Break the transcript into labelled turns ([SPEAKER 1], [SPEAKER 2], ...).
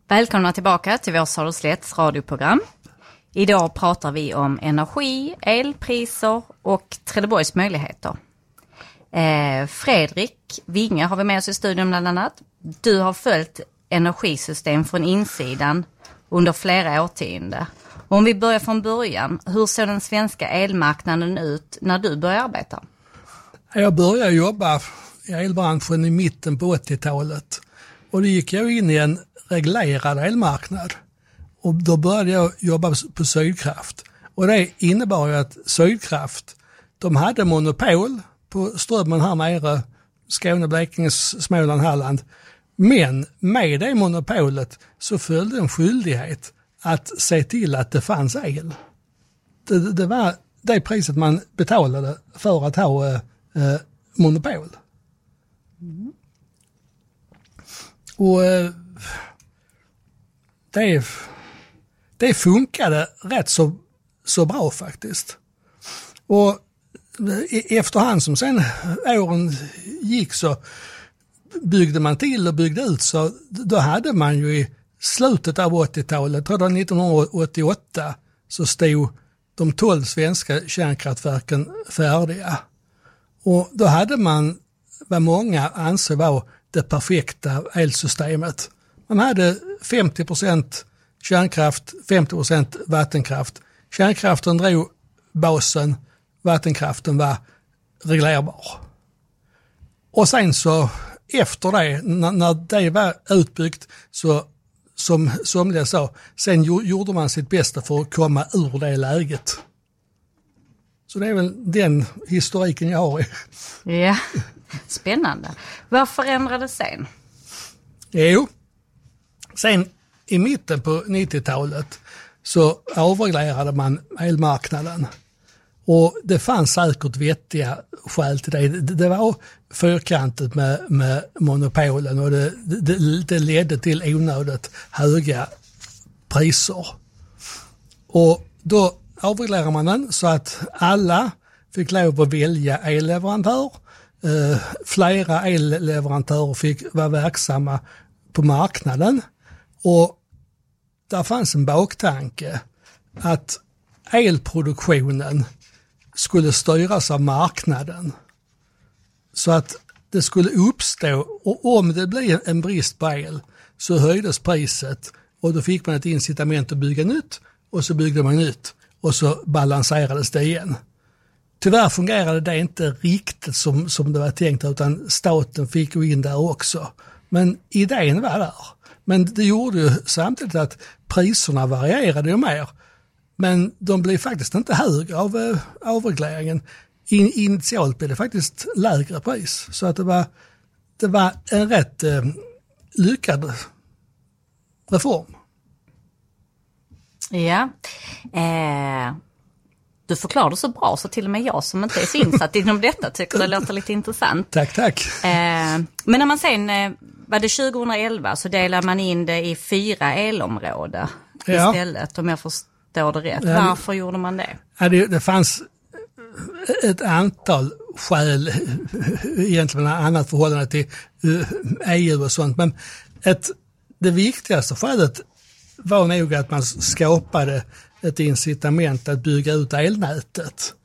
[SPEAKER 1] Välkomna tillbaka till vår Salslätts radioprogram. Idag pratar vi om energi, elpriser och Trelleborgs möjligheter. Fredrik Winge har vi med oss i studion bland annat. Du har följt energisystem från insidan under flera årtionden. Om vi börjar från början, hur såg den svenska elmarknaden ut när du började arbeta?
[SPEAKER 2] Jag började jobba i elbranschen i mitten på 80-talet och då gick jag in i en reglerad elmarknad och då började jag jobba på Sydkraft. Och det innebar ju att Sydkraft, de hade monopol på strömmen här nere, Skåne, Blekinge, Småland, Halland. Men med det monopolet så följde en skyldighet att se till att det fanns el. Det var det priset man betalade för att ha monopol. Mm. Och det funkade rätt så bra faktiskt. Och efterhand som sen åren gick så byggde man till och byggde ut, så då hade man ju i slutet av 80-talet, tror jag 1988, så stod de 12 svenska kärnkraftverken färdiga. Och då hade man vad många ansåg var det perfekta elsystemet. Man hade 50% kärnkraft, 50% vattenkraft. Kärnkraften drog basen, vattenkraften var reglerbar. Och sen så efter det, när det var utbyggt, så som somliga sa, sen gjorde man sitt bästa för att komma ur det läget. Så det är väl den historiken jag har.
[SPEAKER 1] Ja, spännande. Vad förändrades sen?
[SPEAKER 2] Jo, sen i mitten på 90-talet så avreglerade man elmarknaden. Och det fanns säkert vettiga skäl till det. Det var fyrkantigt med monopolen och det ledde till onödigt höga priser. Och då avreglerade man den så att alla fick lov att välja elleverantör. Flera elleverantörer fick vara verksamma på marknaden. Och där fanns en baktanke att elproduktionen skulle styras av marknaden. Så att det skulle uppstå, och om det blev en brist på el så höjdes priset och då fick man ett incitament att bygga nytt och så byggde man nytt och så balanserades det igen. Tyvärr fungerade det inte riktigt som det var tänkt, utan staten fick gå in där också. Men idén var där. Men det gjorde ju samtidigt att priserna varierade ju mer. Men de blev faktiskt inte högre av avregleringen. Initialt blev det faktiskt lägre pris. Så att det var en rätt lyckad reform.
[SPEAKER 1] Ja, du förklarade så bra så till och med jag som inte är så insatt inom detta tycker det låter lite intressant.
[SPEAKER 2] Tack.
[SPEAKER 1] Men när man sen, var det 2011 så delade man in det i 4 elområden istället, om jag förstår det rätt. Varför gjorde man det?
[SPEAKER 2] Ja, det fanns ett antal skäl, egentligen annat förhållande till EU och sånt, men det viktigaste skälet var nog att man skapade ett incitament att bygga ut elnätet.